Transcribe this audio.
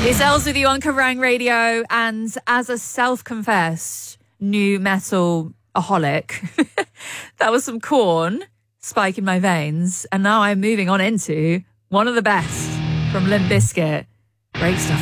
It's Els with you on Kerrang Radio, and as a self-confessed new metal-aholic, that was some Korn, Spike in My Veins, and now I'm moving on into one of the best from Limp Bizkit. Great stuff.